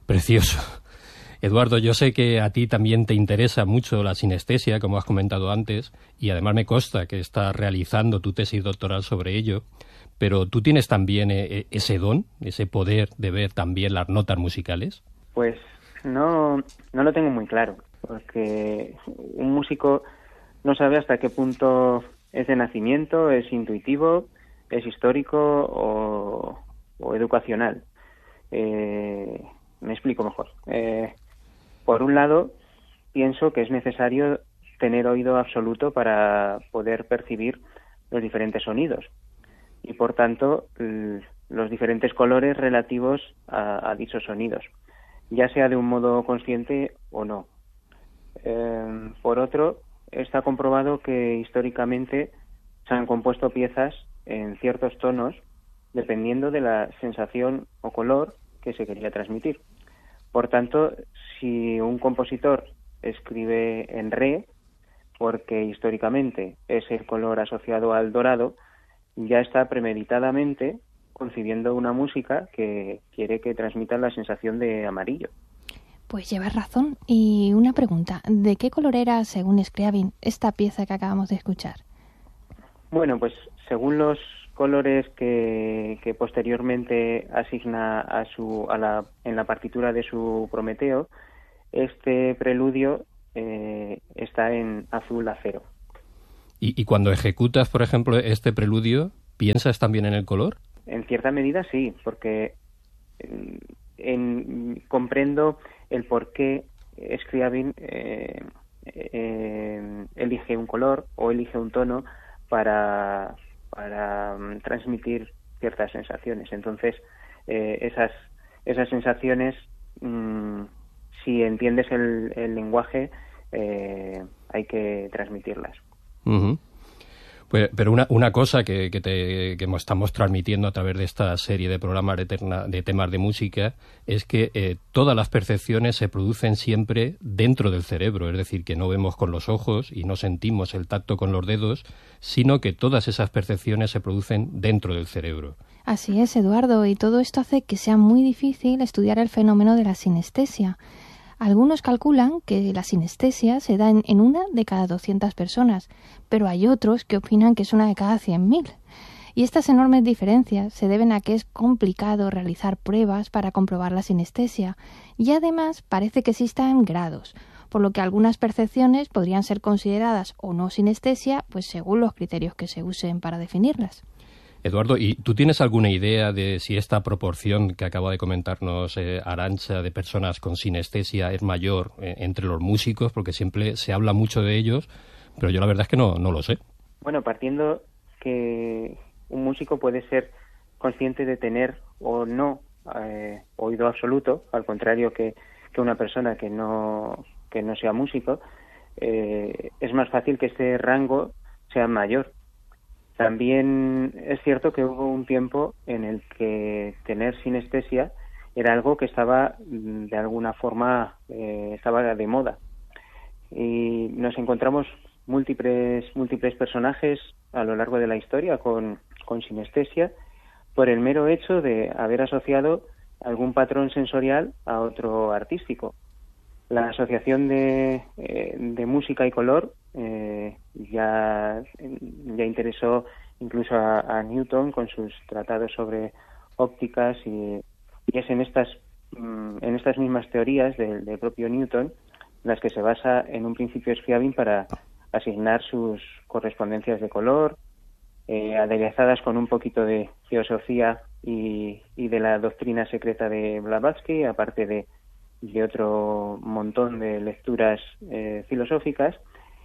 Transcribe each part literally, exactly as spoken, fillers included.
Precioso. Eduardo, yo sé que a ti también te interesa mucho la sinestesia, como has comentado antes, y además me consta que estás realizando tu tesis doctoral sobre ello, pero ¿tú tienes también eh, ese don, ese poder de ver también las notas musicales? Pues no, no lo tengo muy claro, porque un músico no sabe hasta qué punto es de nacimiento, es intuitivo, es histórico o, o educacional. Eh, me explico mejor. Eh, por un lado, pienso que es necesario tener oído absoluto para poder percibir los diferentes sonidos y, por tanto, l- los diferentes colores relativos a, a dichos sonidos, ya sea de un modo consciente o no. Eh, por otro, está comprobado que históricamente se han compuesto piezas en ciertos tonos dependiendo de la sensación o color que se quería transmitir. Por tanto, si un compositor escribe en re, porque históricamente es el color asociado al dorado, ya está premeditadamente concibiendo una música que quiere que transmita la sensación de amarillo. Pues llevas razón. Y una pregunta, ¿de qué color era, según Scriabin, esta pieza que acabamos de escuchar? Bueno, pues según los colores que, que posteriormente asigna a su, a la, en la partitura de su Prometeo, este preludio eh, está en azul acero. Y, y cuando ejecutas, por ejemplo, este preludio, ¿piensas también en el color? En cierta medida sí, porque en, en, comprendo el por qué Scriabin eh, eh, elige un color o elige un tono para, para um, transmitir ciertas sensaciones. Entonces, eh, esas, esas sensaciones, mmm, si entiendes el, el lenguaje, eh, hay que transmitirlas. Uh-huh. Pues, pero una, una cosa que, que, te, que estamos transmitiendo a través de esta serie de programas de, terna, de temas de música es que eh, todas las percepciones se producen siempre dentro del cerebro, es decir, que no vemos con los ojos y no sentimos el tacto con los dedos, sino que todas esas percepciones se producen dentro del cerebro. Así es, Eduardo, y todo esto hace que sea muy difícil estudiar el fenómeno de la sinestesia. Algunos calculan que la sinestesia se da en, en una de cada doscientas personas, pero hay otros que opinan que es una de cada cien mil. Y estas enormes diferencias se deben a que es complicado realizar pruebas para comprobar la sinestesia, y además parece que existan grados, por lo que algunas percepciones podrían ser consideradas o no sinestesia, pues según los criterios que se usen para definirlas. Eduardo, ¿y tú tienes alguna idea de si esta proporción que acaba de comentarnos eh, Arantxa de personas con sinestesia es mayor eh, entre los músicos? Porque siempre se habla mucho de ellos, pero yo la verdad es que no, no lo sé. Bueno, partiendo que un músico puede ser consciente de tener o no eh, oído absoluto, al contrario que, que una persona que no, que no sea músico, eh, es más fácil que este rango sea mayor. También es cierto que hubo un tiempo en el que tener sinestesia era algo que estaba de alguna forma eh, estaba de moda, y nos encontramos múltiples múltiples personajes a lo largo de la historia con, con sinestesia por el mero hecho de haber asociado algún patrón sensorial a otro artístico. La asociación de, eh, de música y color eh, ya, ya interesó incluso a, a Newton con sus tratados sobre ópticas, y, y es en estas, en estas mismas teorías del, del propio Newton las que se basa en un principio Scriabin para asignar sus correspondencias de color, eh, aderezadas con un poquito de filosofía y, y de la doctrina secreta de Blavatsky, aparte de de otro montón de lecturas eh, filosóficas.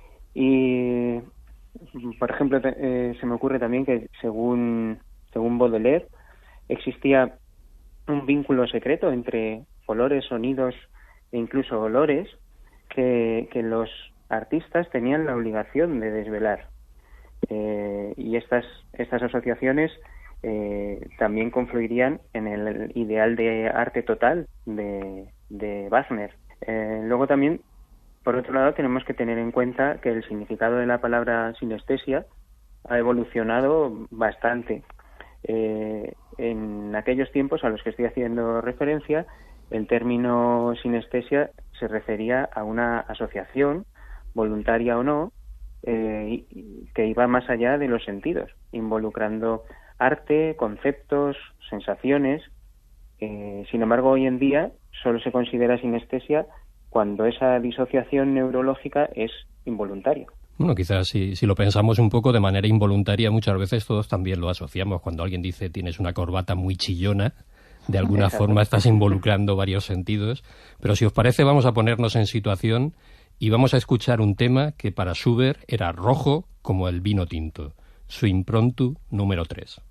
Y, por ejemplo, eh, se me ocurre también que según, según Baudelaire existía un vínculo secreto entre colores, sonidos e incluso olores que, que los artistas tenían la obligación de desvelar. Eh, y estas, estas asociaciones eh, también confluirían en el ideal de arte total de de Wagner. Eh, luego también, por otro lado, tenemos que tener en cuenta que el significado de la palabra sinestesia ha evolucionado bastante. Eh, en aquellos tiempos a los que estoy haciendo referencia, el término sinestesia se refería a una asociación, voluntaria o no, eh, que iba más allá de los sentidos, involucrando arte, conceptos, sensaciones. Eh, sin embargo, hoy en día solo se considera sinestesia cuando esa disociación neurológica es involuntaria. Bueno, quizás si, si lo pensamos un poco de manera involuntaria, muchas veces todos también lo asociamos. Cuando alguien dice tienes una corbata muy chillona, de alguna Exacto. forma estás involucrando varios sentidos. Pero si os parece, vamos a ponernos en situación y vamos a escuchar un tema que para Schubert era rojo como el vino tinto, su Impromptu número tres.